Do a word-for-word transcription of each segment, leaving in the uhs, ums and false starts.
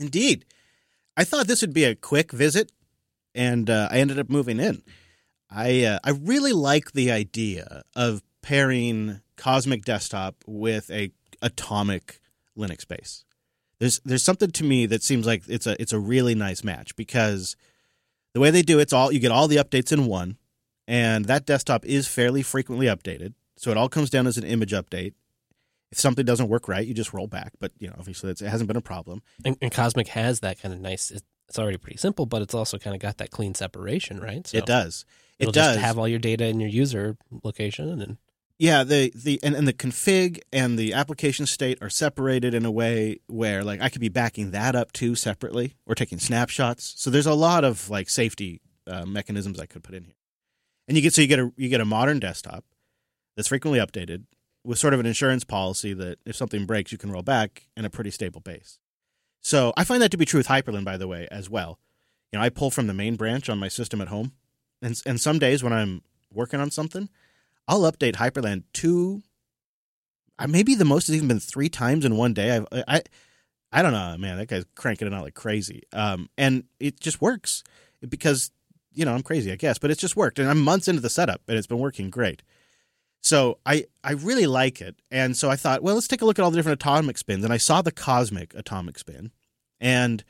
Indeed. I thought this would be a quick visit, and uh, I ended up moving in. I uh, I really like the idea of pairing Cosmic Desktop with a Atomic Linux base. There's there's something to me that seems like it's a it's a really nice match, because the way they do it's all you get all the updates in one, and that desktop is fairly frequently updated. So it all comes down as an image update. If something doesn't work right, you just roll back. But you know, obviously, it's, it hasn't been a problem. And, and Cosmic has that kind of nice. It's already pretty simple, but it's also kind of got that clean separation, right? So it does. It it'll does just have all your data in your user location, and yeah, the the and, and the config and the application state are separated in a way where like I could be backing that up too separately, or taking snapshots. So there's a lot of like safety uh, mechanisms I could put in here. And you get so you get a you get a modern desktop that's frequently updated, with sort of an insurance policy that if something breaks, you can roll back, and a pretty stable base. So I find that to be true with Hyprland, by the way, as well. You know, I pull from the main branch on my system at home, and and some days when I'm working on something, I'll update Hyprland two, maybe the most has even been three times in one day. I've, I I don't know, man, that guy's cranking it out like crazy, um, and it just works because you know I'm crazy, I guess, but it's just worked, and I'm months into the setup, and it's been working great. So I, I really like it. And so I thought, well, let's take a look at all the different atomic spins. And I saw the Cosmic atomic spin. And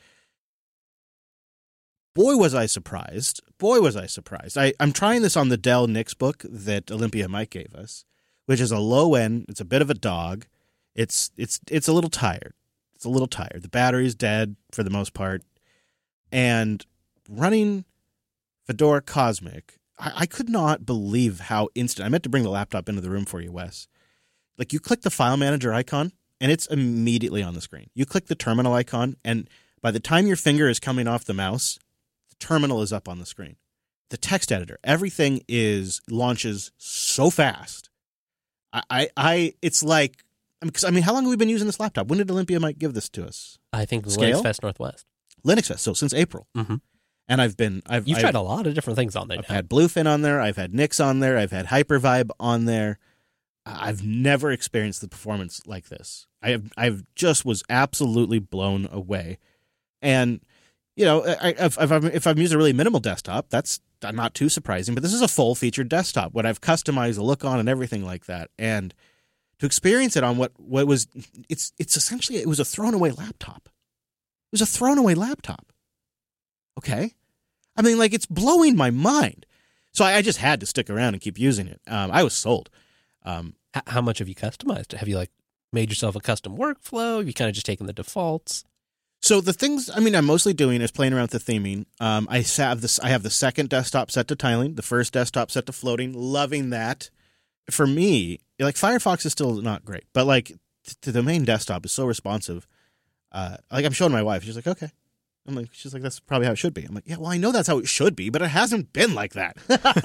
boy, was I surprised. Boy, was I surprised. I, I'm trying this on the Dell Nixbook that Olympia Mike gave us, which is a low end. It's a bit of a dog. It's it's it's a little tired. It's a little tired. The battery's dead for the most part. And running Fedora Cosmic, I could not believe how instant. I meant to bring the laptop into the room for you, Wes. Like, you click the file manager icon, and it's immediately on the screen. You click the terminal icon, and by the time your finger is coming off the mouse, the terminal is up on the screen. The text editor, everything is launches so fast. I, I, I it's like, I mean, 'cause, I mean, how long have we been using this laptop? When did Olympia Mike give this to us? I think Scale? Linux Fest Northwest. Linux Fest, so since April. Mm-hmm. And I've been, I've You've I've, tried a lot of different things on there. I've now. had Bluefin on there. I've had Nix on there. I've had Hypervibe on there. I've never experienced the performance like this. I have, I've just was absolutely blown away. And, you know, I, if, if, I'm, if I'm using a really minimal desktop, that's not too surprising. But this is a full-featured desktop, what I've customized the look on and everything like that. And to experience it on what, what was, it's it's essentially, it was a thrown-away laptop. It was a thrown-away laptop. Okay? I mean, like, it's blowing my mind. So I, I just had to stick around and keep using it. Um, I was sold. Um, How much have you customized it? Have you, like, made yourself a custom workflow? Have you kind of just taken the defaults? So the things, I mean, I'm mostly doing is playing around with the theming. Um, I have this. I have the second desktop set to tiling, the first desktop set to floating. Loving that. For me, like, Firefox is still not great, but like t- the main desktop is so responsive. Uh, like, I'm showing my wife, she's like, okay. I'm like, she's like, that's probably how it should be. I'm like, yeah, well, I know that's how it should be, but it hasn't been like that.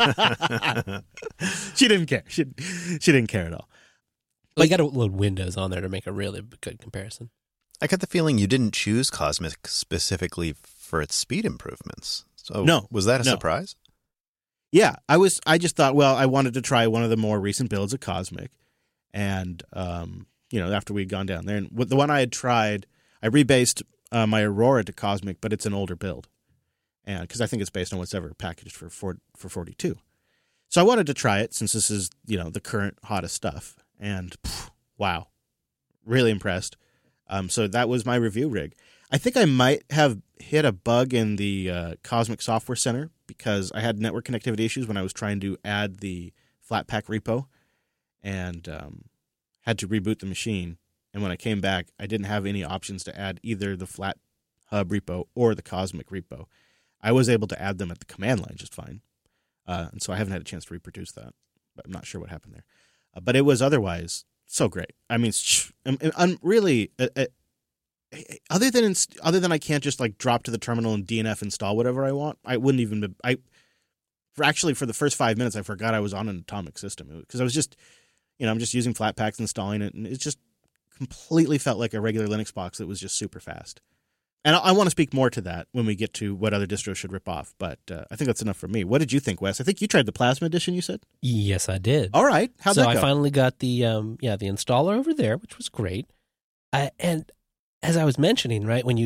She didn't care. She she didn't care at all. Well, you got to load Windows on there to make a really good comparison. I got the feeling you didn't choose Cosmic specifically for its speed improvements. So No, was that a no. surprise? Yeah, I was. I just thought, well, I wanted to try one of the more recent builds of Cosmic, and um, you know, after we'd gone down there, and the one I had tried, I rebased uh, my Aurora to Cosmic, but it's an older build, and because I think it's based on what's ever packaged for for for forty-two. So I wanted to try it since this is, you know, the current hottest stuff, and phew, wow, really impressed. Um, so that was my review rig. I think I might have hit a bug in the uh, Cosmic Software Center because I had network connectivity issues when I was trying to add the Flatpak repo, and um, had to reboot the machine. And when I came back, I didn't have any options to add either the Flat Hub repo or the Cosmic repo. I was able to add them at the command line just fine, uh, and so I haven't had a chance to reproduce that. But I'm not sure what happened there. Uh, but it was otherwise so great. I mean, I'm, I'm really uh, uh, other than other than I can't just like drop to the terminal and D N F install whatever I want. I wouldn't even. Be, I for actually for the first five minutes, I forgot I was on an Atomic system because I was just, you know, I'm just using Flatpaks, installing it, and it just completely felt like a regular Linux box that was just super fast. And I, I want to speak more to that when we get to what other distros should rip off. But uh, I think that's enough for me. What did you think, Wes? I think you tried the Plasma Edition. You said. Yes, I did. All right. How'd so that go? I finally got the um, yeah the installer over there, which was great. I, and as I was mentioning, right, when you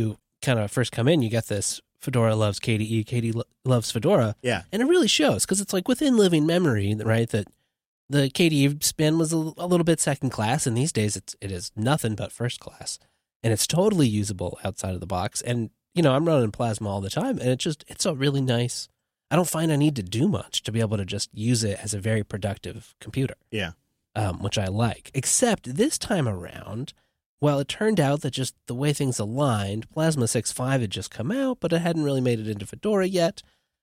kind of first come in, you get this Fedora loves K D E, K D E lo- loves Fedora. Yeah. And it really shows because it's like within living memory, right, that the K D E spin was a, a little bit second class, and these days it's, it is nothing but first class. And it's totally usable outside of the box. And, you know, I'm running Plasma all the time, and it's just, it's a really nice, I don't find I need to do much to be able to just use it as a very productive computer. Yeah. Um, which I like. Except this time around, well, it turned out that just the way things aligned, Plasma six point five had just come out, but it hadn't really made it into Fedora yet.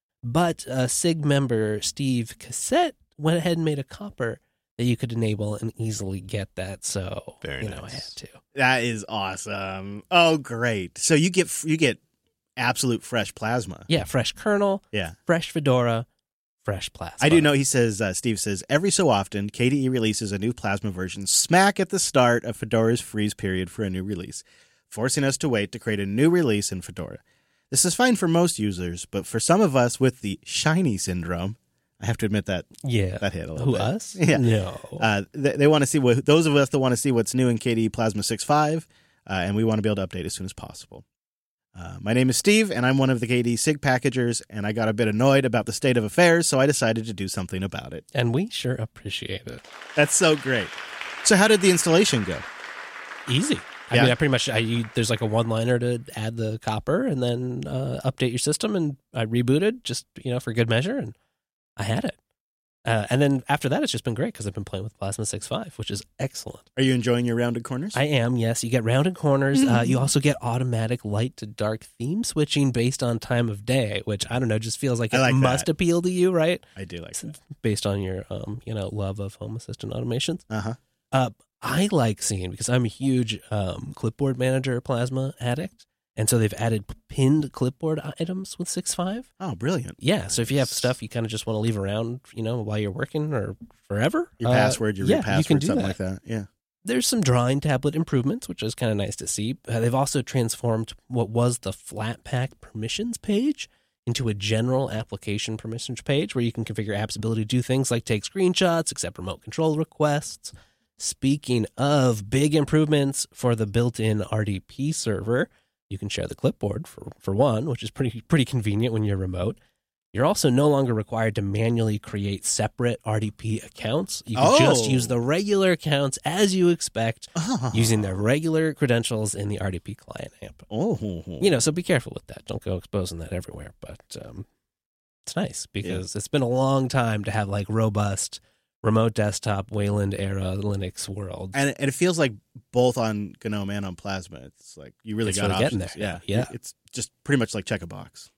But uh, S I G member Steve Cassette went ahead and made a copper that you could enable and easily get that. So, Very you know, nice. I had to. That is awesome. Oh, great. So you get you get absolute fresh Plasma. Yeah, fresh kernel, Yeah. fresh Fedora, fresh Plasma. I do know he says, uh, Steve says, every so often, K D E releases a new Plasma version smack at the start of Fedora's freeze period for a new release, forcing us to wait to create a new release in Fedora. This is fine for most users, but for some of us with the shiny syndrome, I have to admit that Yeah. that hit a little Who, bit. us? Yeah. No. Uh, they they want to see what those of us that want to see what's new in K D E Plasma six point five, uh, and we want to be able to update as soon as possible. Uh, my name is Steve, and I'm one of the K D E S I G packagers, and I got a bit annoyed about the state of affairs, so I decided to do something about it. And we sure appreciate it. That's so great. So how did the installation go? Easy. I Yeah. mean, I pretty much, I, you, there's like a one-liner to add the copper and then uh, update your system, and I rebooted just, you know, for good measure, and I had it. Uh, and then after that, it's just been great because I've been playing with Plasma six point five, which is excellent. Are you enjoying your rounded corners? I am, yes. You get rounded corners. Uh, you also get automatic light to dark theme switching based on time of day, which, I don't know, just feels like I it like must that. appeal to you, right? I do like that. Based on your, um, you know, love of Home Assistant automations. Uh-huh. Uh, I like seeing, because I'm a huge um, clipboard manager Plasma addict, and so they've added pinned clipboard items with six point five. Oh, brilliant. Yeah, so if you have stuff you kind of just want to leave around, you know, while you're working or forever. Your uh, password, your yeah, repassword, you can do something that. like that. Yeah. There's some drawing tablet improvements, which is kind of nice to see. Uh, they've also transformed what was the Flatpak permissions page into a general application permissions page where you can configure app's ability to do things like take screenshots, accept remote control requests. Speaking of big improvements for the built-in R D P server, you can share the clipboard for, for one, which is pretty pretty convenient when you're remote. You're also no longer required to manually create separate R D P accounts. You can Oh. just use the regular accounts as you expect, Oh. using the regular credentials in the R D P client app. Oh. You know, so be careful with that. Don't go exposing that everywhere. But um, it's nice because it's been a long time to have like robust remote desktop Wayland era Linux world. And, and it feels like both on GNOME and on Plasma, it's like you really It's got really options. getting there. Yeah. Yeah. It's just pretty much like check a box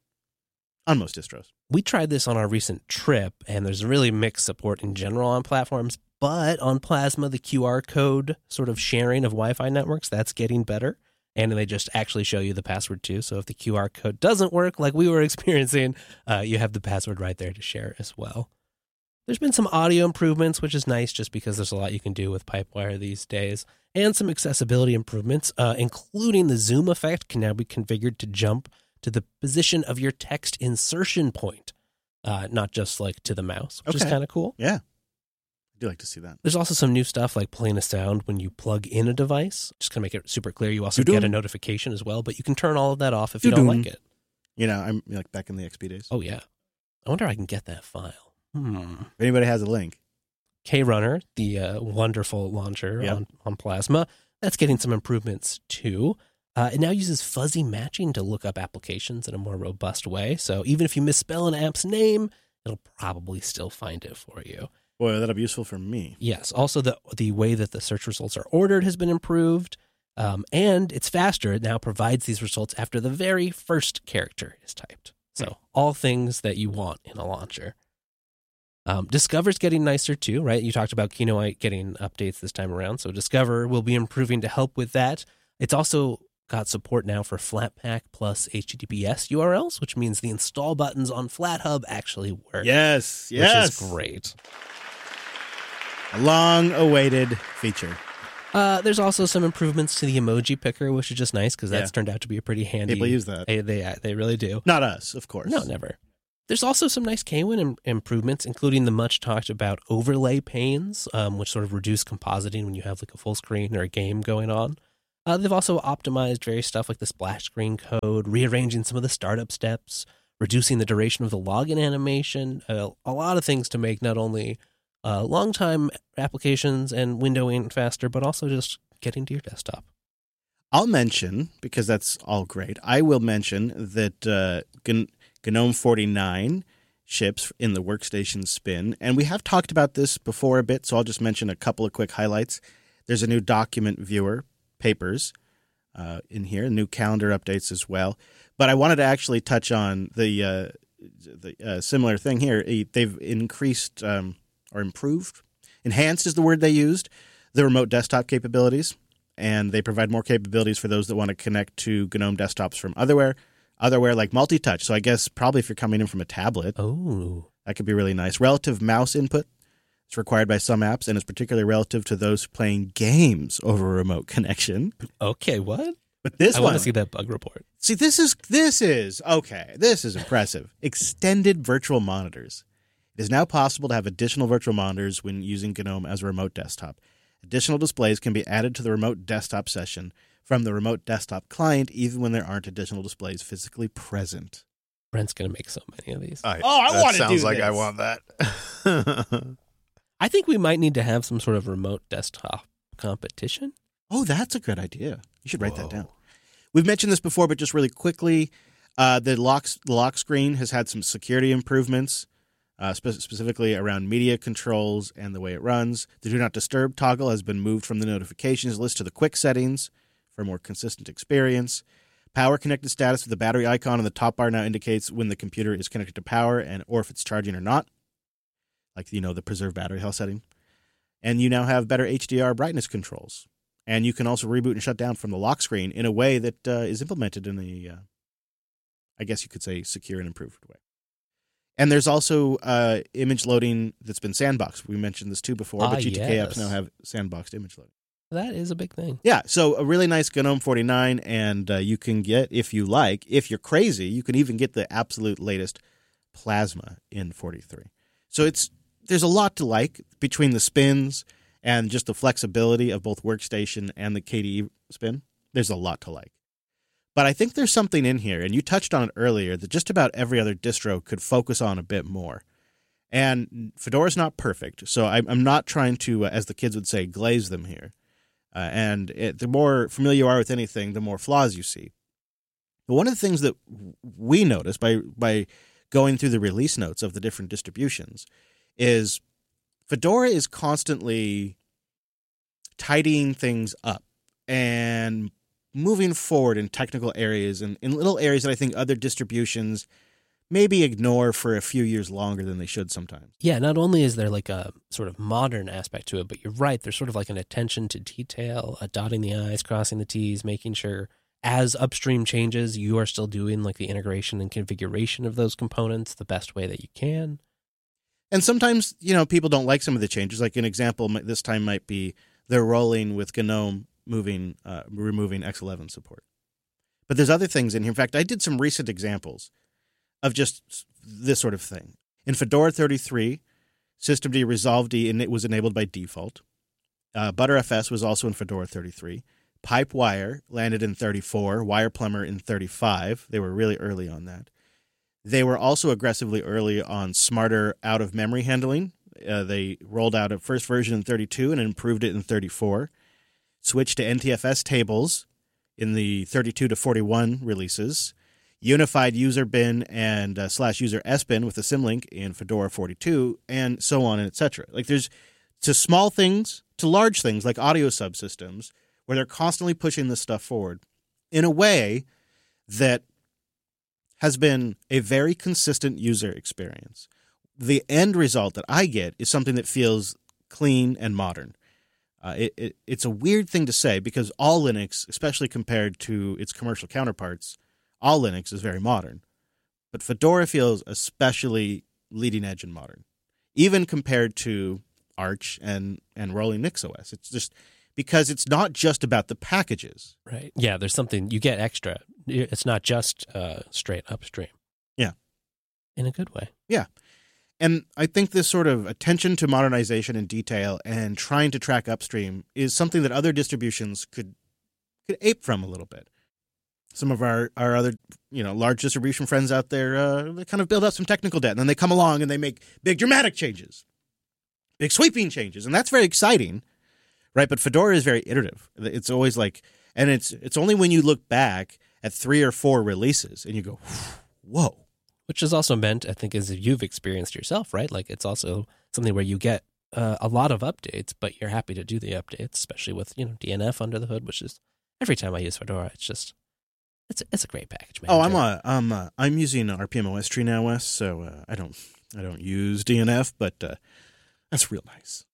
on most distros. We tried this on our recent trip, and there's really mixed support in general on platforms. But on Plasma, the Q R code sort of sharing of Wi-Fi networks, that's getting better. And they just actually show you the password too. So if the Q R code doesn't work like we were experiencing, uh, you have the password right there to share as well. There's been some audio improvements, which is nice just because there's a lot you can do with Pipewire these days, and some accessibility improvements, uh, including the zoom effect can now be configured to jump to the position of your text insertion point, uh, not just like to the mouse, which is Okay. kind of cool. Yeah. I do like to see that. There's also some new stuff like playing a sound when you plug in a device, just going to make it super clear. You also Doo-doo. get a notification as well, but you can turn all of that off if you don't Doo-doo. like it. You know, I'm like back in the X P days. Oh, yeah. I wonder if I can get that file. Hmm. If anybody has a link. KRunner, the uh, wonderful launcher Yep. on, on Plasma, that's getting some improvements too. Uh, it now uses fuzzy matching to look up applications in a more robust way. So even if you misspell an app's name, it'll probably still find it for you. Boy, that'll be useful for me. Yes. Also, the the way that the search results are ordered has been improved. Um, and it's faster. It now provides these results after the very first character is typed. So all things that you want in a launcher. Um, Discover's getting nicer too, right? You talked about Kinoite getting updates this time around. So Discover will be improving to help with that. It's also got support now for Flatpak plus H T T P S U R Ls, which means the install buttons on FlatHub actually work. Yes, yes. Which is great. A long-awaited feature. Uh, there's also some improvements to the emoji picker, which is just nice because that's Yeah. turned out to be a pretty handy. People use that. They they, they really do. Not us, of course. No, never. There's also some nice K W I N im- improvements, including the much talked about overlay panes, um, which sort of reduce compositing when you have like a full screen or a game going on. Uh, they've also optimized various stuff like the splash screen code, rearranging some of the startup steps, reducing the duration of the login animation, uh, a lot of things to make not only uh, long-time applications and windowing faster, but also just getting to your desktop. I'll mention, because that's all great, I will mention that uh, G- GNOME forty-nine ships in the workstation spin, and we have talked about this before a bit, so I'll just mention a couple of quick highlights. There's a new document viewer, Papers, uh, in here, new calendar updates as well. But I wanted to actually touch on the uh, the uh, similar thing here. They've increased um, or improved, enhanced is the word they used, the remote desktop capabilities, and they provide more capabilities for those that want to connect to GNOME desktops from otherwhere, otherwhere like multi-touch. So I guess probably if you're coming in from a tablet, oh, that could be really nice. Relative mouse input. It's required by some apps, and it's particularly relative to those playing games over a remote connection. Okay, what? But this I one, want to see that bug report. See, this is this is okay. This is impressive. Extended virtual monitors. It is now possible to have additional virtual monitors when using GNOME as a remote desktop. Additional displays can be added to the remote desktop session from the remote desktop client, even when there aren't additional displays physically present. Brent's going to make so many of these. I, Oh, I that wanna do sounds like I this. want that. I think we might need to have some sort of remote desktop competition. Oh, that's a good idea. You should write that Whoa. down. We've mentioned this before, but just really quickly, uh, the lock the lock screen has had some security improvements, uh, spe- specifically around media controls and the way it runs. The Do Not Disturb toggle has been moved from the notifications list to the quick settings for a more consistent experience. Power connected status with the battery icon on the top bar now indicates when the computer is connected to power and or if it's charging or not, like, you know, the preserve battery health setting. And you now have better H D R brightness controls. And you can also reboot and shut down from the lock screen in a way that uh, is implemented in a, uh, I guess you could say, secure and improved way. And there's also uh, image loading that's been sandboxed. We mentioned this too before, Ah, but G T K yes. apps now have sandboxed image loading. That is a big thing. Yeah, so a really nice GNOME forty-nine, and uh, you can get, if you like, if you're crazy, you can even get the absolute latest Plasma in forty-three. So it's there's a lot to like between the spins and just the flexibility of both Workstation and the K D E spin. There's a lot to like. But I think there's something in here, and you touched on it earlier, that just about every other distro could focus on a bit more. And Fedora's not perfect, so I'm I'm not trying to, uh, as the kids would say, glaze them here. Uh, and it, the more familiar you are with anything, the more flaws you see. But one of the things that we notice by by going through the release notes of the different distributions is Fedora is constantly tidying things up and moving forward in technical areas and in little areas that I think other distributions maybe ignore for a few years longer than they should sometimes. Yeah, not only is there like a sort of modern aspect to it, but you're right, there's sort of like an attention to detail, a dotting the I's, crossing the T's, making sure as upstream changes, you are still doing like the integration and configuration of those components the best way that you can. And sometimes, you know, people don't like some of the changes. Like an example this time might be they're rolling with GNOME moving, uh, removing X eleven support. But there's other things in here. In fact, I did some recent examples of just this sort of thing. In Fedora thirty-three, Systemd Resolved and it was enabled by default. Uh, ButterFS was also in Fedora thirty-three. Pipewire landed in thirty-four. WirePlumber in thirty-five. They were really early on that. They were also aggressively early on smarter out-of-memory handling. Uh, they rolled out a first version in thirty-two and improved it in thirty-four. Switched to N T F S tables in the thirty-two to forty-one releases. Unified user bin and uh, slash user sbin with a symlink in Fedora forty-two, and so on and et cetera. Like there's to small things to large things like audio subsystems where they're constantly pushing this stuff forward in a way that has been a very consistent user experience. The end result that I get is something that feels clean and modern. Uh, it, it, it's a weird thing to say because all Linux, especially compared to its commercial counterparts, all Linux is very modern. But Fedora feels especially leading edge and modern, even compared to Arch and, and rolling NixOS. It's just because it's not just about the packages. Right. Yeah, there's something you get extra. It's not just uh, straight upstream. Yeah. In a good way. Yeah. And I think this sort of attention to modernization and detail and trying to track upstream is something that other distributions could could ape from a little bit. Some of our, our other, you know, large distribution friends out there, uh, they kind of build up some technical debt, and then they come along and they make big dramatic changes, big sweeping changes, and that's very exciting, right? But Fedora is very iterative. It's always like, and it's it's only when you look back at three or four releases and you go, whoa. Which is also meant, I think, as you've experienced yourself, right? Like it's also something where you get uh, a lot of updates, but you're happy to do the updates, especially with, you know, D N F under the hood, which is every time I use Fedora, it's just, it's it's a great package manager. Oh, I'm uh, I'm uh, I'm using R P M O S Tree now, Wes, so uh, I don't I don't use D N F, but uh, that's real nice.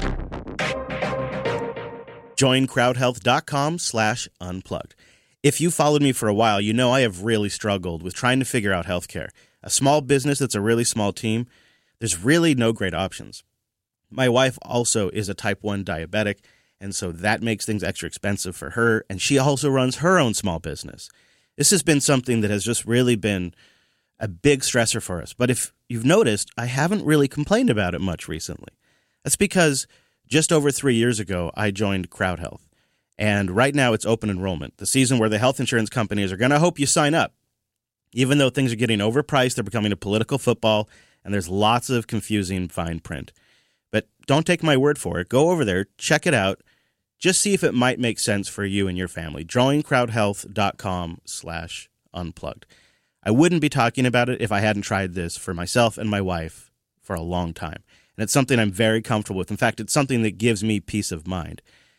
Join crowdhealth.com slash unplugged. If you followed me for a while, you know I have really struggled with trying to figure out healthcare. A small business that's a really small team, there's really no great options. My wife also is a type one diabetic, and so that makes things extra expensive for her, and she also runs her own small business. This has been something that has just really been a big stressor for us. But if you've noticed, I haven't really complained about it much recently. That's because just over three years ago, I joined CrowdHealth. And right now it's open enrollment, the season where the health insurance companies are going to hope you sign up. Even though things are getting overpriced, they're becoming a political football, and there's lots of confusing fine print. But don't take my word for it. Go over there, check it out. Just see if it might make sense for you and your family. join-crowdhealth.com slash unplugged. I wouldn't be talking about it if I hadn't tried this for myself and my wife for a long time. And it's something I'm very comfortable with. In fact, it's something that gives me peace of mind.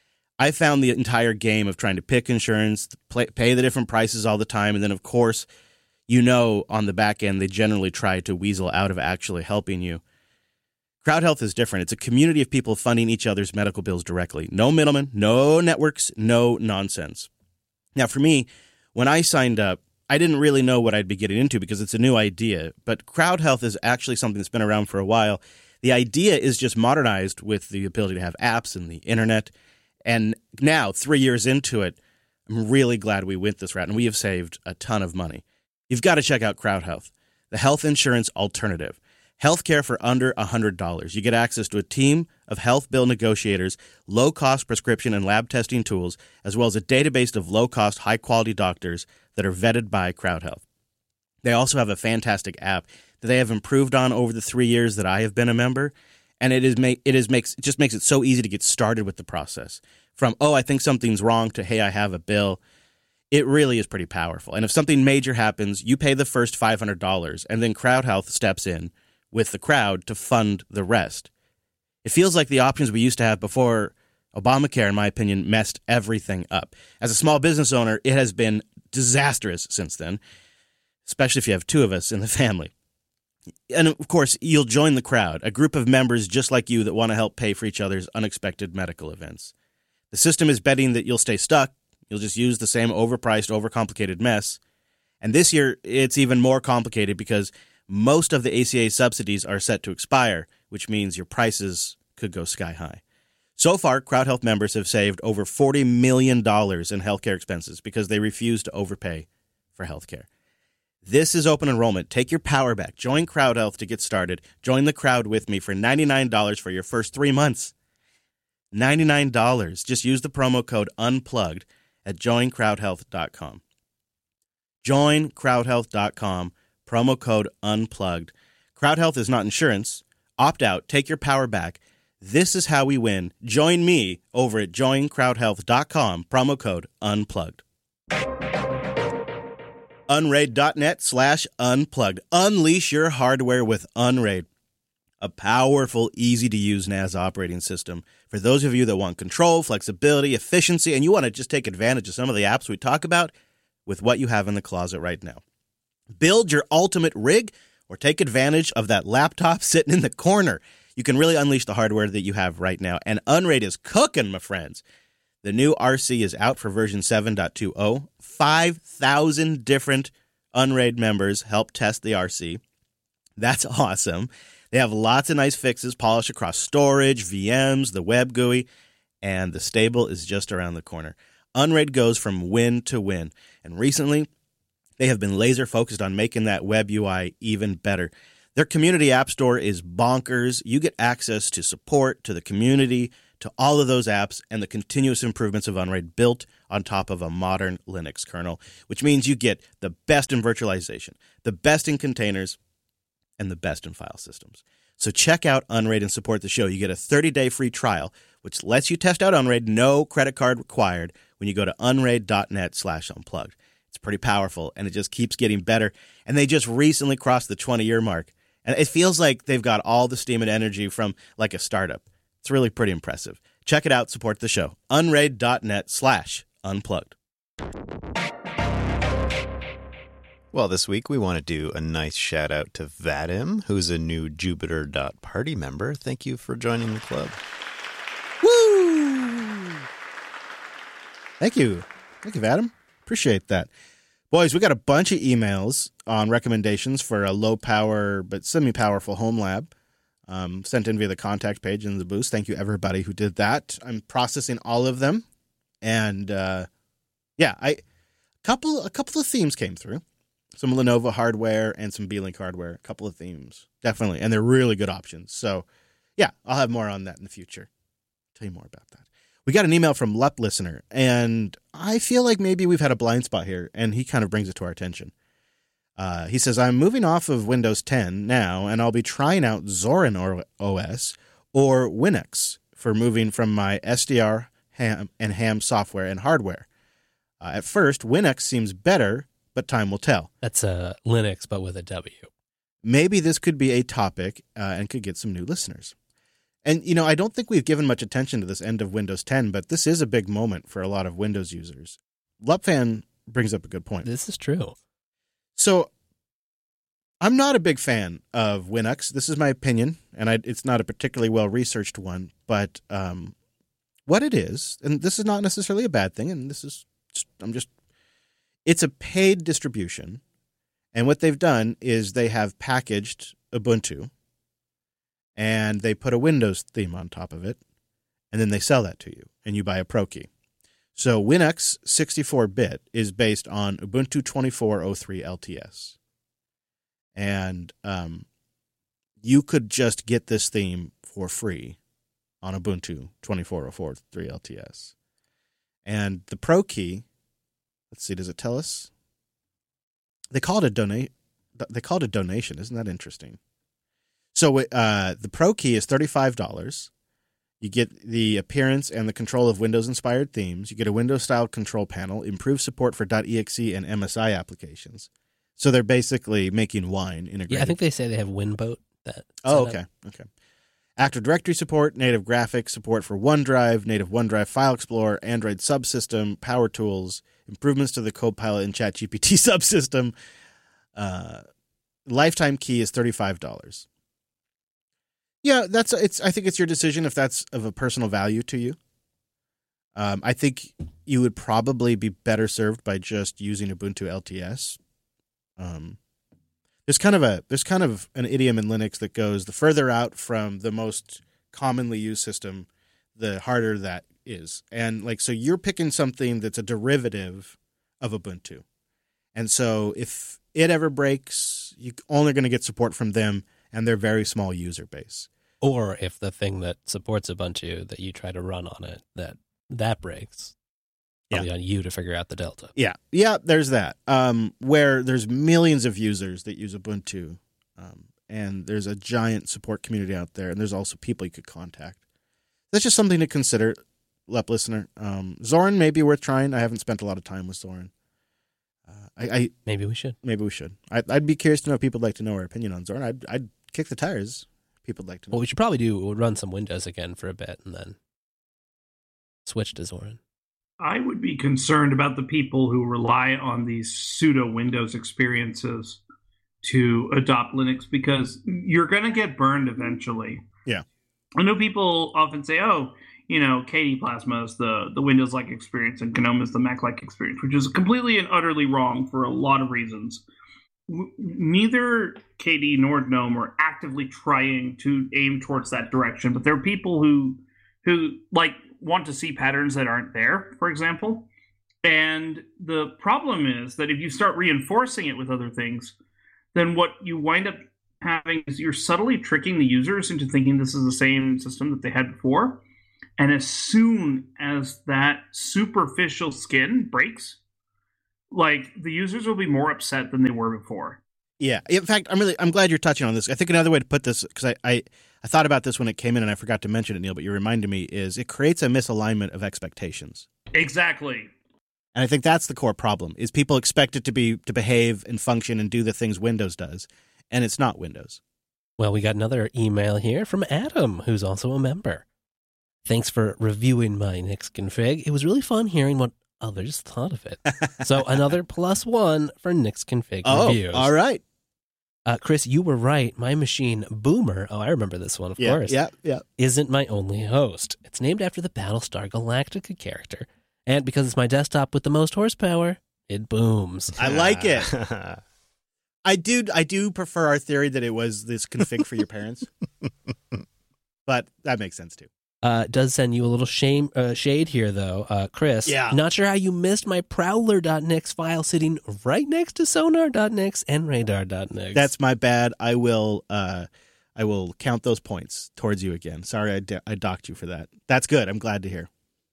I found the entire game of trying to pick insurance, play, pay the different prices all the time, and then, of course, you know, on the back end, they generally try to weasel out of actually helping you. CrowdHealth is different. It's a community of people funding each other's medical bills directly. No middlemen, no networks, no nonsense. Now, for me, when I signed up, I didn't really know what I'd be getting into because it's a new idea. But CrowdHealth is actually something that's been around for a while. The idea is just modernized with the ability to have apps and the internet. And now, three years into it, I'm really glad we went this route, and we have saved a ton of money. You've got to check out CrowdHealth, the health insurance alternative. Healthcare for under one hundred dollars. You get access to a team of health bill negotiators, low-cost prescription and lab testing tools, as well as a database of low-cost, high-quality doctors that are vetted by CrowdHealth. They also have a fantastic app that they have improved on over the three years that I have been a member, and it is make it is makes it just makes it so easy to get started with the process. From, oh, I think something's wrong, to, hey, I have a bill. It really is pretty powerful. And if something major happens, you pay the first five hundred dollars, and then CrowdHealth steps in with the crowd to fund the rest. It feels like the options we used to have before Obamacare, in my opinion, messed everything up. As a small business owner, it has been disastrous since then, especially if you have two of us in the family. And, of course, you'll join the crowd, a group of members just like you that want to help pay for each other's unexpected medical events. The system is betting that you'll stay stuck. You'll just use the same overpriced, overcomplicated mess. And this year, it's even more complicated because most of the A C A subsidies are set to expire, which means your prices could go sky high. So far, CrowdHealth members have saved over forty million dollars in healthcare expenses because they refuse to overpay for healthcare. This is open enrollment. Take your power back. Join CrowdHealth to get started. Join the crowd with me for ninety-nine dollars for your first three months. ninety-nine dollars. Just use the promo code UNPLUGGED at join crowd health dot com. join crowd health dot com. Promo code UNPLUGGED. CrowdHealth is not insurance. Opt out. Take your power back. This is how we win. Join me over at join crowd health dot com. Promo code UNPLUGGED. Unraid.net slash unplugged. Unleash your hardware with Unraid. A powerful, easy-to-use N A S operating system. For those of you that want control, flexibility, efficiency, and you want to just take advantage of some of the apps we talk about with what you have in the closet right now. Build your ultimate rig or take advantage of that laptop sitting in the corner. You can really unleash the hardware that you have right now. And Unraid is cooking, my friends. The new R C is out for version seven point two oh. five thousand different Unraid members help test the R C. That's awesome. They have lots of nice fixes polished across storage, V Ms, the web G U I, and the stable is just around the corner. Unraid goes from win to win. And recently, they have been laser focused on making that web U I even better. Their community app store is bonkers. You get access to support, to the community, to all of those apps, and the continuous improvements of Unraid built on top of a modern Linux kernel, which means you get the best in virtualization, the best in containers, and the best in file systems. So check out Unraid and support the show. You get a thirty-day free trial, which lets you test out Unraid, no credit card required, when you go to unraid.net slash unplugged. It's pretty powerful, and it just keeps getting better. And they just recently crossed the twenty-year mark. And it feels like they've got all the steam and energy from like a startup. It's really pretty impressive. Check it out. Support the show. Unraid.net slash unplugged. Well, this week we want to do a nice shout out to Vadim, who's a new Jupiter.party member. Thank you for joining the club. Woo! Thank you. Thank you, Vadim. Appreciate that. Boys, we got a bunch of emails on recommendations for a low-power but semi-powerful home lab um, sent in via the contact page in the boost. Thank you, everybody who did that. I'm processing all of them. And, uh, yeah, I couple a couple of themes came through. Some Lenovo hardware and some Beelink hardware. A couple of themes, definitely. And they're really good options. So, yeah, I'll have more on that in the future. Tell you more about that. We got an email from Lup Listener, and I feel like maybe we've had a blind spot here, and he kind of brings it to our attention. Uh, he says, I'm moving off of Windows ten now, and I'll be trying out Zorin O S or Winx for moving from my S D R ham and ham software and hardware. Uh, at first, Winx seems better, but time will tell. That's a Linux, but with a W. Maybe this could be a topic uh, and could get some new listeners. And, you know, I don't think we've given much attention to this end of Windows ten, but this is a big moment for a lot of Windows users. Lupfan brings up a good point. This is true. So I'm not a big fan of Winx. This is my opinion, and I, it's not a particularly well-researched one. But um, what it is, and this is not necessarily a bad thing, and this is, I'm just, it's a paid distribution. And what they've done is they have packaged Ubuntu, and they put a Windows theme on top of it, and then they sell that to you, and you buy a Pro Key. So Winx sixty-four bit is based on Ubuntu twenty-four oh three L T S. And um, you could just get this theme for free on Ubuntu twenty-four oh three L T S. And the Pro Key, let's see, does it tell us? They call it a donate. They call it a donation. Isn't that interesting? So uh, the Pro Key is thirty-five dollars. You get the appearance and the control of Windows-inspired themes. You get a Windows-style control panel, improved support for .exe and M S I applications. So they're basically making wine integrated. Yeah, I think they say they have Winboat. That oh, okay, okay. Active Directory support, native graphics support for OneDrive, native OneDrive File Explorer, Android subsystem, Power Tools, improvements to the Copilot and ChatGPT subsystem. Uh, lifetime key is thirty-five dollars. Yeah, that's it's. I think it's your decision if that's of a personal value to you. Um, I think you would probably be better served by just using Ubuntu L T S. Um, there's kind of a there's kind of an idiom in Linux that goes, the further out from the most commonly used system, the harder that is. And like, so you're picking something that's a derivative of Ubuntu. And so if it ever breaks, you're only going to get support from them and their very small user base. Or if the thing that supports Ubuntu that you try to run on it, that that breaks, probably yeah. on you to figure out the delta. Yeah, yeah, there's that. Um, where there's millions of users that use Ubuntu, um, and there's a giant support community out there, and there's also people you could contact. That's just something to consider, Lep listener. Um, Zorin may be worth trying. I haven't spent a lot of time with Zorin. Uh, I, I maybe we should. Maybe we should. I, I'd be curious to know if people would like to know our opinion on Zorin. I'd, I'd kick the tires. People would like to know. What we should probably do, we'll run some Windows again for a bit and then switch to Zorin. I would be concerned about the people who rely on these pseudo Windows experiences to adopt Linux, because you're going to get burned eventually. Yeah. I know people often say, oh, you know, K D Plasma is the, the Windows-like experience and GNOME is the Mac-like experience, which is completely and utterly wrong for a lot of reasons. Neither K D nor GNOME are actively trying to aim towards that direction, but there are people who who like want to see patterns that aren't there, for example. And the problem is that if you start reinforcing it with other things, then what you wind up having is you're subtly tricking the users into thinking this is the same system that they had before. And as soon as that superficial skin breaks, like the users will be more upset than they were before. Yeah. In fact, I'm really I'm glad you're touching on this. I think another way to put this, because I, I, I thought about this when it came in and I forgot to mention it, Neil, but you reminded me, is it creates a misalignment of expectations. Exactly. And I think that's the core problem, is people expect it to be to behave and function and do the things Windows does, and it's not Windows. Well, we got another email here from Adam, who's also a member. Thanks for reviewing my Nix config. It was really fun hearing what others thought of it. So another plus one for Nix config Oh, reviews. all right. Uh, Chris, you were right. My machine, Boomer, oh, I remember this one, of Yeah, course, yeah, yeah. isn't my only host. It's named after the Battlestar Galactica character. And because it's my desktop with the most horsepower, it booms. I like it. I do I do prefer our theory that it was this config for your parents. But that makes sense too. Uh, does send you a little shame uh, shade here, though, uh, Chris. Yeah. Not sure how you missed my Prowler.nix file sitting right next to Sonar.nix and Radar.nix. That's my bad. I will uh, I will count those points towards you again. Sorry I, d- I docked you for that. That's good. I'm glad to hear.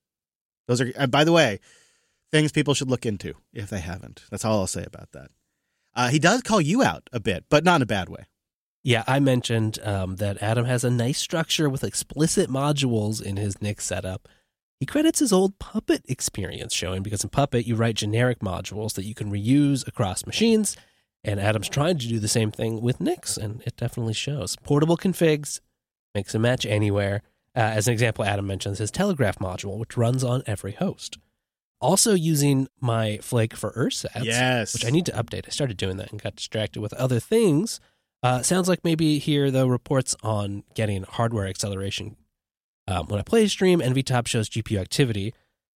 Those are, uh, by the way, things people should look into if they haven't. That's all I'll say about that. Uh, he does call you out a bit, but not in a bad way. Yeah, I mentioned um, that Adam has a nice structure with explicit modules in his Nix setup. He credits his old Puppet experience showing, because in Puppet you write generic modules that you can reuse across machines, and Adam's trying to do the same thing with Nix, and it definitely shows. Portable configs, mix and match anywhere. Uh, as an example, Adam mentions his Telegraph module, which runs on every host. Also using my Flake for ersatz, Yes. which I need to update. I started doing that and got distracted with other things. Uh, sounds like maybe here, though, reports on getting hardware acceleration. Um, when I play a stream, N V Top shows G P U activity.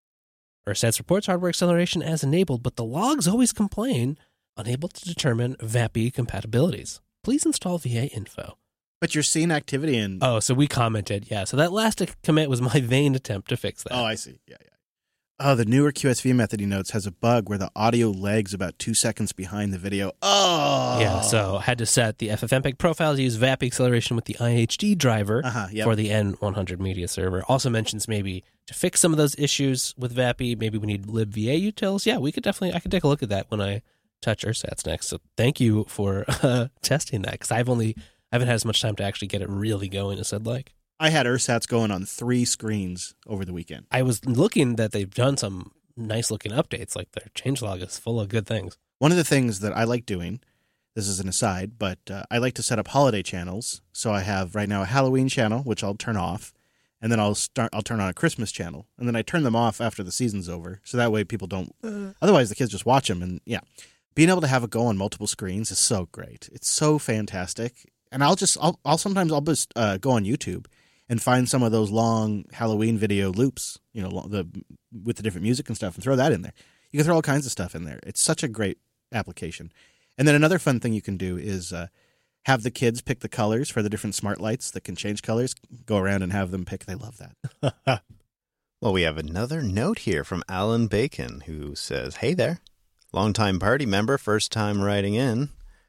ersatz reports hardware acceleration as enabled, but the logs always complain unable to determine V A P I compatibilities. Please install V A info. But you're seeing activity in... Oh, so we commented. Yeah, so that last commit was my vain attempt to fix that. Oh, I see. Yeah, yeah. Oh, the newer Q S V method, he notes, has a bug where the audio lags about two seconds behind the video. Oh! Yeah, so had to set the F F mpeg profile to use V A P I acceleration with the I H D driver Uh-huh, yep. for the N one hundred media server. Also mentions maybe to fix some of those issues with V A P I, maybe we need libva utils. Yeah, we could definitely, I could take a look at that when I touch ersatz next. So thank you for uh, testing that, because I've only, I haven't had as much time to actually get it really going as I'd like. I had ersatz going on three screens over the weekend. I was looking that they've done some nice looking updates, like their changelog is full of good things. One of the things that I like doing, this is an aside, but uh, I like to set up holiday channels. So I have right now a Halloween channel, which I'll turn off, and then I'll start. I'll turn on a Christmas channel, and then I turn them off after the season's over. So that way people don't. Uh, otherwise, the kids just watch them, and yeah, being able to have it go on multiple screens is so great. It's so fantastic, and I'll just I'll, I'll sometimes I'll just uh, go on YouTube and find some of those long Halloween video loops, you know, the with the different music and stuff, and throw that in there. You can throw all kinds of stuff in there. It's such a great application. And then another fun thing you can do is uh, have the kids pick the colors for the different smart lights that can change colors. Go around and have them pick. They love that. Well, we have another note here from Alan Bacon, who says, "Hey there, longtime party member, first time writing in.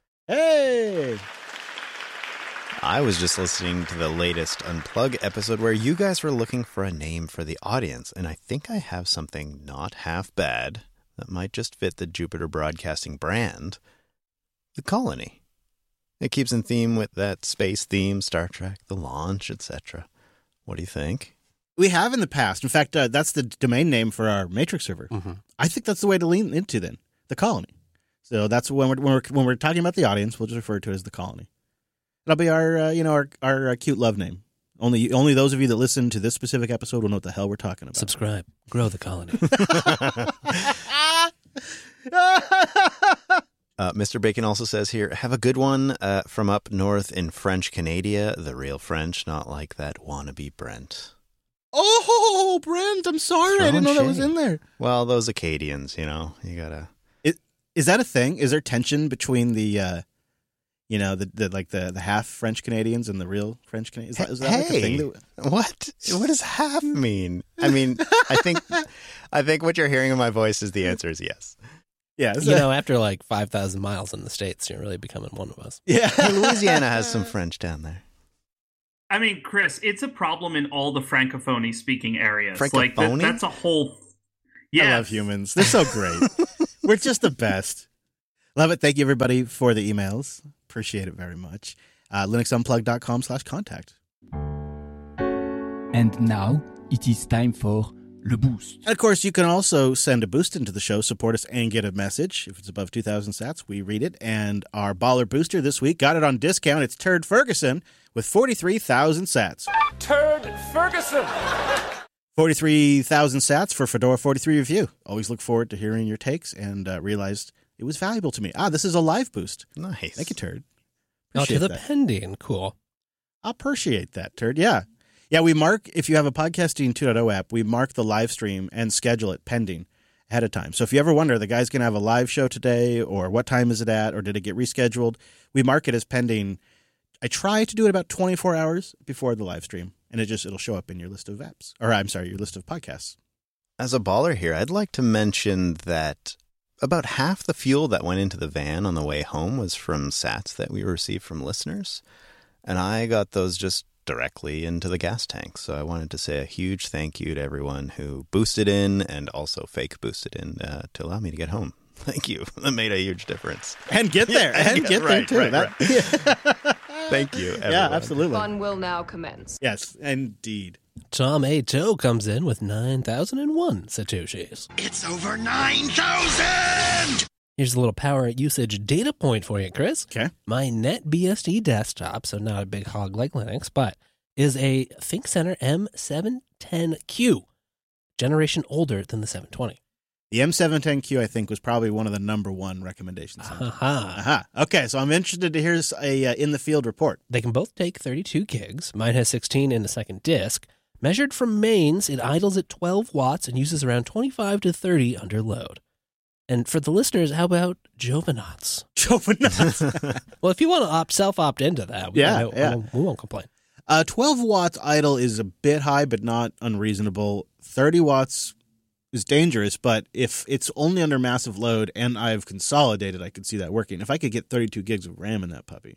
Hey! I was just listening to the latest Unplug episode where you guys were looking for a name for the audience, and I think I have something not half bad that might just fit the Jupiter Broadcasting brand. The Colony. It keeps in theme with that space theme, Star Trek, the launch, et cetera. What do you think?" We have in the past. In fact, uh, that's the domain name for our Matrix server. Mm-hmm. I think that's the way to lean into then, the Colony. So that's when we're, when we're when we're talking about the audience, we'll just refer to it as the Colony. That'll be our, uh, you know, our our uh, cute love name. Only only those of you that listen to this specific episode will know what the hell we're talking about. Subscribe. Grow the Colony. uh, Mister Bacon also says here, have a good one uh, from up north in French Canada, the real French, not like that wannabe Brent. Oh, Brent, I'm sorry. Throwing I didn't know that shade. was in there. Well, those Acadians, you know, you gotta... Is, is that a thing? Is there tension between the... Uh, You know, the, the like the, the half French Canadians and the real French Canadians. Is that, is that like a Hey, thing? That... what? What does half mean? I mean, I think, I think what you're hearing in my voice is the answer is yes. Yeah, You know, after like five thousand miles in the States, you're really becoming one of us. yeah. Hey, Louisiana has some French down there. I mean, Chris, it's a problem in all the francophony speaking areas. Like that, Francophony? that's a whole. Yeah, I love humans. They're so great. We're just the best. Love it. Thank you, everybody, for the emails. Appreciate it very much. Uh, linuxunplug.com slash contact. And now it is time for Le Boost. And of course, you can also send a boost into the show, support us, and get a message. If it's above two thousand sats, we read it. And our baller booster this week got it on discount. It's Turd Ferguson with forty-three thousand sats. Turd Ferguson! forty-three thousand sats for Fedora forty-three Review. Always look forward to hearing your takes and uh, realized it was valuable to me. Ah, this is a live boost. Nice. Thank you, Turd. Oh, to Appreciate the that. pending. Cool. I appreciate that, Turd. Yeah. Yeah, we mark, if you have a Podcasting two point oh app, we mark the live stream and schedule it pending ahead of time. So if you ever wonder, the guy's going to have a live show today, or what time is it at, or did it get rescheduled, we mark it as pending. I try to do it about twenty-four hours before the live stream, and it just, it'll show up in your list of apps. Or I'm sorry, your list of podcasts. As a baller here, I'd like to mention that about half the fuel that went into the van on the way home was from sats that we received from listeners. And I got those just directly into the gas tank. So I wanted to say a huge thank you to everyone who boosted in and also fake boosted in uh, to allow me to get home. Thank you. That made a huge difference. And get there. Yeah, and yeah, get right, there, too. right, That- Thank you, everyone. Yeah, absolutely. Fun will now commence. Yes, indeed. Tom A. Toe comes in with nine thousand one Satoshis. It's over nine thousand! Here's a little power usage data point for you, Chris. Okay. My NetBSD desktop, so not a big hog like Linux, but is a ThinkCentre M seven ten Q, generation older than the seven twenty. The M seven ten Q, I think, was probably one of the number one recommendations. Aha. Aha. Okay, so I'm interested to hear a uh, in-the-field report. They can both take thirty-two gigs. Mine has sixteen in the second disk. Measured from mains, it idles at twelve watts and uses around twenty-five to thirty under load. And for the listeners, how about Jovenauts? Jovenauts. Well, if you want to opt self-opt into that, we, Yeah, won't- yeah. we won't complain. Uh, twelve watts idle is a bit high, but not unreasonable. thirty watts is dangerous, but if it's only under massive load and I've consolidated, I could see that working. If I could get thirty-two gigs of RAM in that puppy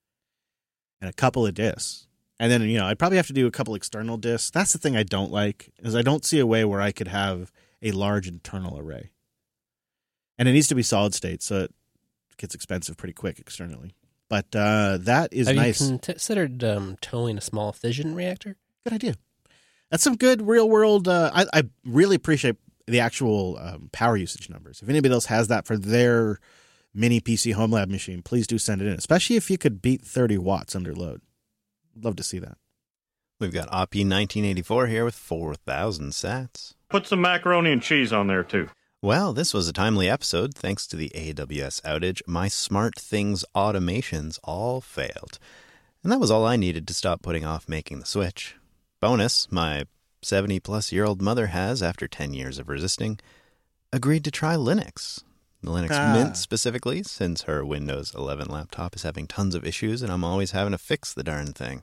and a couple of disks, and then, you know, I'd probably have to do a couple external disks. That's the thing I don't like, is I don't see a way where I could have a large internal array. And it needs to be solid state, so it gets expensive pretty quick externally. But uh, that is Have nice. you considered um, towing a small fission reactor? Good idea. That's some good real world. Uh, I, I really appreciate the actual um, power usage numbers. If anybody else has that for their mini P C home lab machine, please do send it in, especially if you could beat thirty watts under load. I'd love to see that. We've got O P nineteen eighty-four here with four thousand sats. Put some macaroni and cheese on there, too. Well, this was a timely episode. Thanks to the A W S outage, my SmartThings automations all failed. And that was all I needed to stop putting off making the switch. Bonus, my seventy-plus-year-old mother has, after ten years of resisting, agreed to try Linux. The Linux Ah. Mint specifically, since her Windows eleven laptop is having tons of issues and I'm always having to fix the darn thing.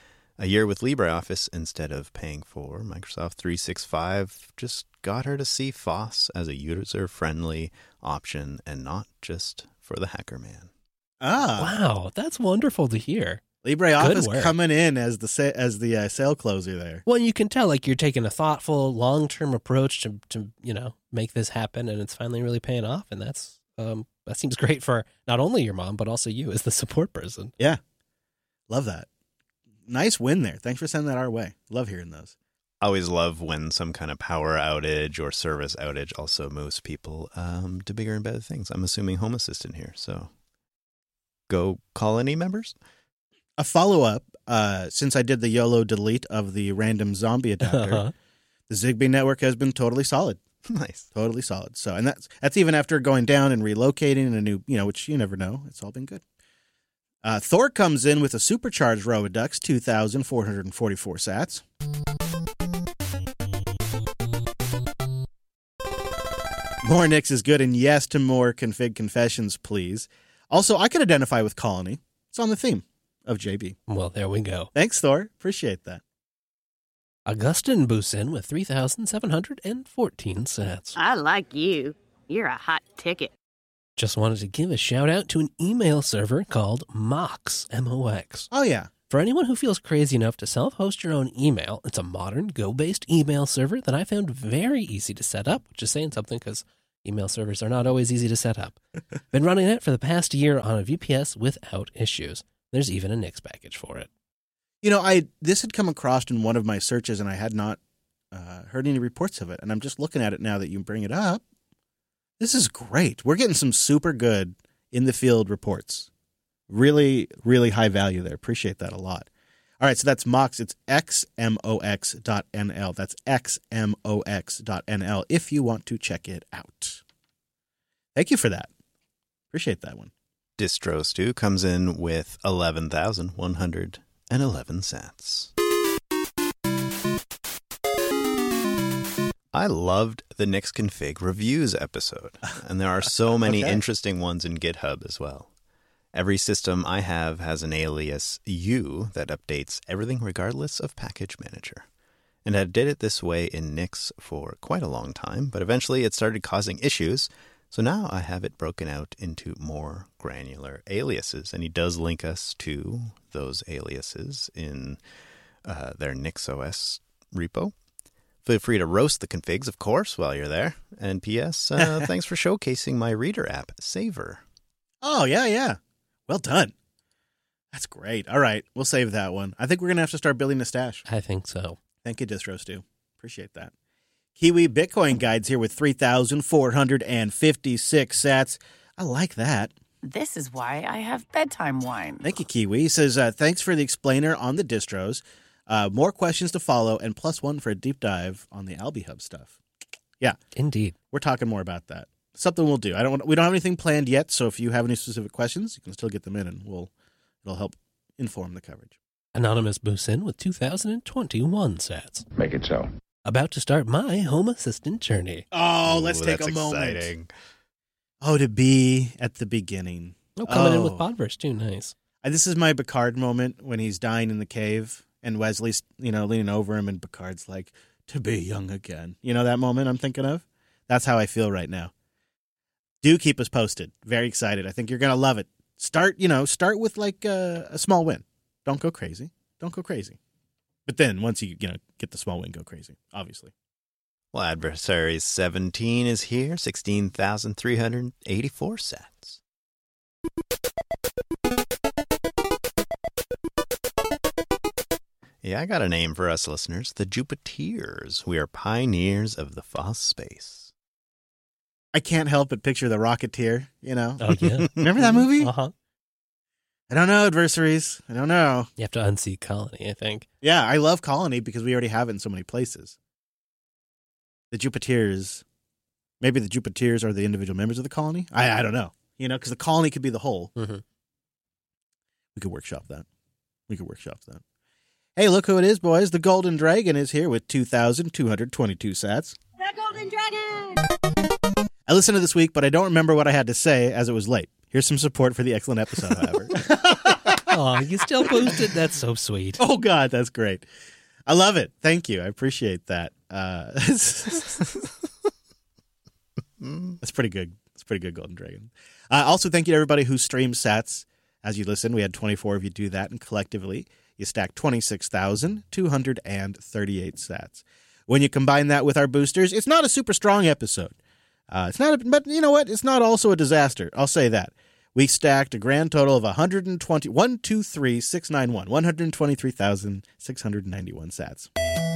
A year with LibreOffice instead of paying for Microsoft three sixty-five just got her to see FOSS as a user-friendly option and not just for the hacker man. Ah, Wow, that's wonderful to hear. LibreOffice work. coming in as the sa- as the uh, sale closer there. Well, you can tell like you're taking a thoughtful, long-term approach to, to you know make this happen, and it's finally really paying off. And that's um, that seems great for not only your mom but also you as the support person. Yeah, love that. Nice win there. Thanks for sending that our way. Love hearing those. I always love when some kind of power outage or service outage also moves people um, to bigger and better things. I'm assuming Home Assistant here, so go Colony members. A follow-up, uh, since I did the YOLO delete of the random zombie adapter, Uh-huh. the Zigbee network has been totally solid. Nice. Totally solid. So, and that's that's even after going down and relocating in a new, you know, which you never know. It's all been good. Uh, Thor comes in with a supercharged Robodux, two thousand four hundred forty-four sats. More Nix is good, and yes to more config confessions, please. Also, I could identify with Colony. It's on the theme of J B. Well, there we go. Thanks, Thor. Appreciate that. Augustine boosts in with three thousand seven hundred fourteen sats. I like you. You're a hot ticket. Just wanted to give a shout out to an email server called Mox, M O X. Oh, yeah. For anyone who feels crazy enough to self-host your own email, it's a modern Go-based email server that I found very easy to set up, which is saying something because email servers are not always easy to set up. Been running it for the past year on a V P S without issues. There's even a Nix package for it. You know, I this had come across in one of my searches, and I had not uh, heard any reports of it. And I'm just looking at it now that you bring it up. This is great. We're getting some super good in-the-field reports. Really, really high value there. Appreciate that a lot. All right, so that's Mox. It's x m o x dot n l. That's x m o x dot n l if you want to check it out. Thank you for that. Appreciate that one. Distro Stew comes in with eleven thousand one hundred eleven sats. I loved the Nix Config reviews episode, and there are so many Okay. interesting ones in GitHub as well. Every system I have has an alias U that updates everything regardless of package manager. And I did it this way in Nix for quite a long time, but eventually it started causing issues, so now I have it broken out into more granular aliases, and he does link us to those aliases in uh, their NixOS repo. Feel free to roast the configs, of course, while you're there. And P S, uh, thanks for showcasing my reader app, Saver. Oh, yeah, yeah. Well done. That's great. All right, we'll save that one. I think we're going to have to start building a stash. I think so. Thank you, Distro Stew. Appreciate that. Kiwi Bitcoin Guides here with three thousand four hundred fifty-six sats. I like that. This is why I have bedtime wine. Thank you, Kiwi. He says, uh, thanks for the explainer on the distros. Uh, more questions to follow, and plus one for a deep dive on the AlbiHub stuff. Yeah. Indeed. We're talking more about that. Something we'll do. I don't. We don't have anything planned yet, so if you have any specific questions, you can still get them in, and we'll it'll help inform the coverage. Anonymous boosts in with two thousand twenty-one sats. Make it so. About to start my Home Assistant journey. Oh, let's Ooh, take that's a moment. exciting. Oh, to be at the beginning. Oh, coming in Oh. with Podverse too. Nice. Uh, This is my Picard moment when he's dying in the cave, and Wesley's, you know, leaning over him, and Picard's like, "To be young again." You know that moment I'm thinking of? That's how I feel right now. Do keep us posted. Very excited. I think you're gonna love it. Start, you know, start with like a, a small win. Don't go crazy. Don't go crazy. But then once you, you know, get the small win, go crazy. Obviously. Well, Adversaries seventeen is here, sixteen thousand three hundred eighty-four sats. Yeah, I got a name for us listeners, the Jupiteers. We are pioneers of the F O S space. I can't help but picture the Rocketeer, you know. Oh, yeah. Remember that movie? Uh-huh. I don't know, Adversaries. I don't know. You have to unseat Colony, I think. Yeah, I love Colony because we already have it in so many places. The Jupiteers, maybe the Jupiteers are the individual members of the colony? I, I don't know. You know, because the colony could be the whole. Mm-hmm. We could workshop that. We could workshop that. Hey, look who it is, boys. The Golden Dragon is here with two thousand two hundred twenty-two sats. The Golden Dragon! I listened to this week, but I don't remember what I had to say as it was late. Here's some support for the excellent episode, however. Oh, you still boosted? That's so sweet. Oh, God, that's great. I love it. Thank you. I appreciate that. Uh, that's pretty good. That's pretty good, Golden Dragon. Uh, also, thank you to everybody who streams sats as you listen. We had twenty-four of you do that, and collectively, you stacked twenty-six thousand two hundred thirty-eight sats. When you combine that with our boosters, it's not a super strong episode. Uh, it's not, a, but you know what? It's not also a disaster. I'll say that. We stacked a grand total of one hundred twenty, one, two, three, six, nine, one, one hundred twenty-three thousand six hundred ninety-one sats.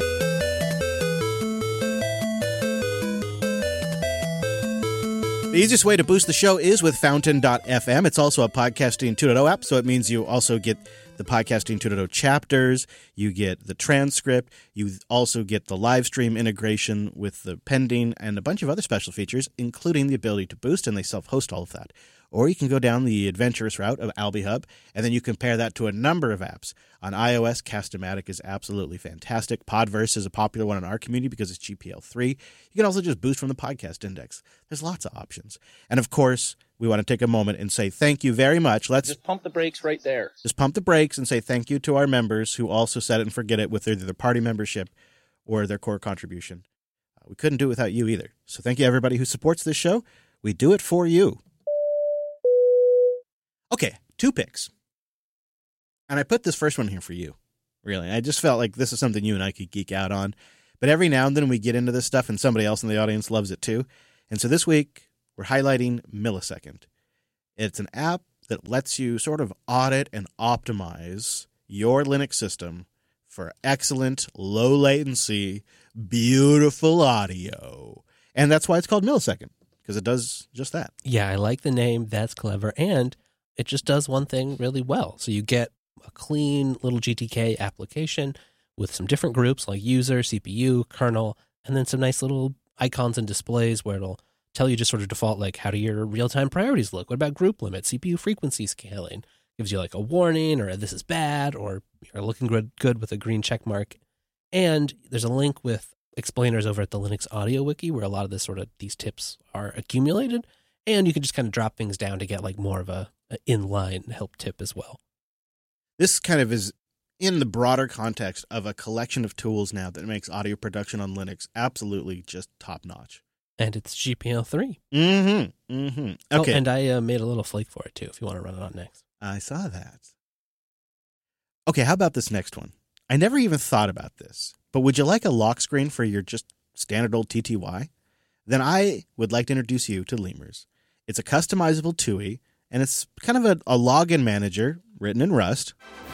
The easiest way to boost the show is with Fountain dot f m. It's also a Podcasting two point oh app, so it means you also get the Podcasting two point oh chapters, you get the transcript, you also get the live stream integration with the pending, and a bunch of other special features, including the ability to boost, and they self-host all of that. Or you can go down the adventurous route of AlbiHub, and then you compare that to a number of apps. On iOS, Cast-O-Matic is absolutely fantastic. Podverse is a popular one in our community because it's G P L three. You can also just boost from the podcast index. There's lots of options. And of course, we want to take a moment and say thank you very much. Let's just pump the brakes right there. Just pump the brakes and say thank you to our members who also set it and forget it with either their party membership or their core contribution. Uh, we couldn't do it without you either. So thank you everybody who supports this show. We do it for you. Okay, two picks. And I put this first one here for you, really. I just felt like this is something you and I could geek out on. But every now and then we get into this stuff and somebody else in the audience loves it too. And so this week we're highlighting Millisecond. It's an app that lets you sort of audit and optimize your Linux system for excellent, low latency, beautiful audio. And that's why it's called Millisecond, because it does just that. Yeah, I like the name. That's clever. And it just does one thing really well. So you get a clean little G T K application with some different groups like user, C P U, kernel, and then some nice little icons and displays where it'll tell you just sort of default, like, how do your real-time priorities look? What about group limits, C P U frequency scaling? Gives you like a warning, or this is bad, or you're looking good, good with a green check mark. And there's a link with explainers over at the Linux Audio Wiki where a lot of this sort of these tips are accumulated. And you can just kind of drop things down to get like more of a, a inline help tip as well. This kind of is in the broader context of a collection of tools now that makes audio production on Linux absolutely just top-notch. And it's G P L three. Mm-hmm. Mm-hmm. Okay. Oh, and I uh, made a little flake for it, too, if you want to run it on next. I saw that. Okay, how about this next one? I never even thought about this, but would you like a lock screen for your just standard old T T Y? Then I would like to introduce you to Lemurs. It's a customizable T U I, and it's kind of a, a login manager written in Rust,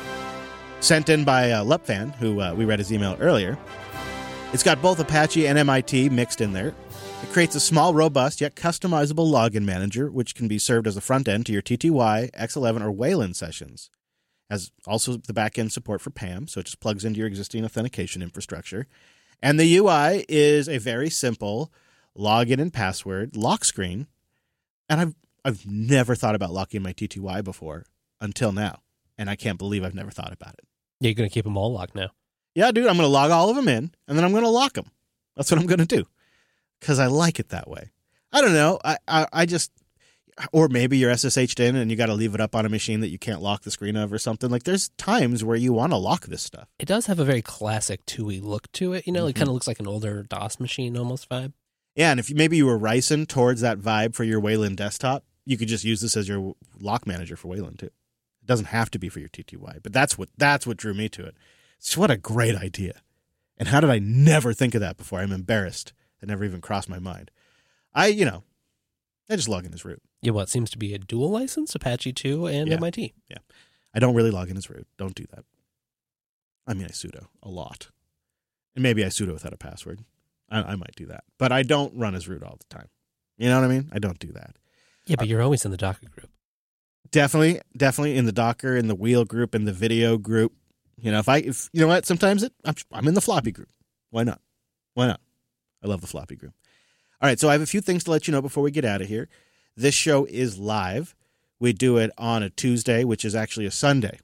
sent in by uh, Lupfan, who uh, we read his email earlier. It's got both Apache and M I T mixed in there. It creates a small, robust, yet customizable login manager, which can be served as a front end to your T T Y, X eleven, or Wayland sessions. Has also the back-end support for P A M, so it just plugs into your existing authentication infrastructure. And the U I is a very simple login and password lock screen. And I've I've never thought about locking my T T Y before until now. And I can't believe I've never thought about it. Yeah, you're going to keep them all locked now. Yeah, dude, I'm going to log all of them in, and then I'm going to lock them. That's what I'm going to do. Because I like it that way. I don't know. I, I, I just, or maybe you're S S H'd in and you got to leave it up on a machine that you can't lock the screen of or something. Like, there's times where you want to lock this stuff. It does have a very classic T U I look to it. You know, mm-hmm. It kind of looks like an older DOS machine almost vibe. Yeah, and if you, maybe you were ricing towards that vibe for your Wayland desktop, you could just use this as your lock manager for Wayland too. It doesn't have to be for your T T Y, but that's what that's what drew me to it. So what a great idea. And how did I never think of that before? I'm embarrassed. That never even crossed my mind. I, you know, I just log in as root. Yeah, what seems to be a dual license, Apache two and yeah. M I T. Yeah. I don't really log in as root. Don't do that. I mean, I sudo a lot. And maybe I sudo without a password. I, I might do that. But I don't run as root all the time. You know what I mean? I don't do that. Yeah, but uh, you're always in the Docker group. Definitely, definitely in the Docker, in the wheel group, in the video group. You know, if I, if you know what, sometimes it, I'm, I'm in the floppy group. Why not? Why not? I love the floppy group. All right, so I have a few things to let you know before we get out of here. This show is live. We do it on a Tuesday, which is actually a Sunday.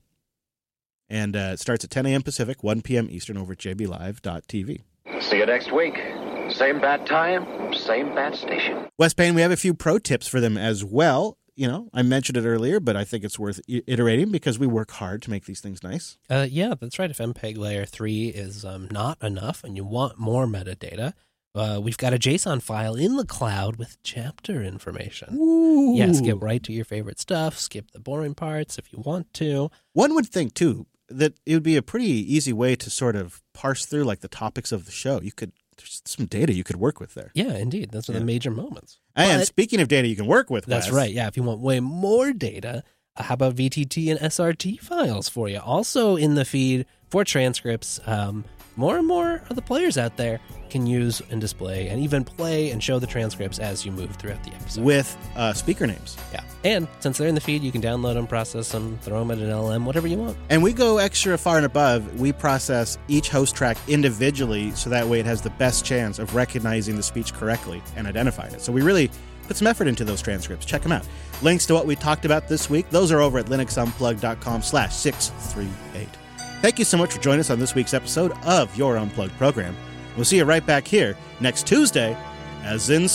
And uh, it starts at ten a.m. Pacific, one p.m. Eastern over at j b live dot t v. See you next week. Same bad time, same bad station. Wes Payne, we have a few pro tips for them as well. You know, I mentioned it earlier, but I think it's worth iterating because we work hard to make these things nice. Uh, yeah, that's right. If M P E G Layer three is um, not enough and you want more metadata, uh, we've got a JSON file in the cloud with chapter information. Ooh. Yeah, skip right to your favorite stuff. Skip the boring parts if you want to. One would think, too, that it would be a pretty easy way to sort of parse through like the topics of the show. You could There's some data you could work with there. Yeah, indeed. Those are yeah. the major moments. And but, speaking of data you can work with, that's Wes, right. Yeah, if you want way more data, uh, how about V T T and S R T files for you? Also in the feed for transcripts, um, more and more of the players out there can use and display and even play and show the transcripts as you move throughout the episode. With uh, speaker names. Yeah. And since they're in the feed, you can download them, process them, throw them at an L L M, whatever you want. And we go extra far and above. We process each host track individually so that way it has the best chance of recognizing the speech correctly and identifying it. So we really put some effort into those transcripts. Check them out. Links to what we talked about this week, those are over at linuxunplug.com slash 638. Thank you so much for joining us on this week's episode of Your Unplugged program. We'll see you right back here next Tuesday, as in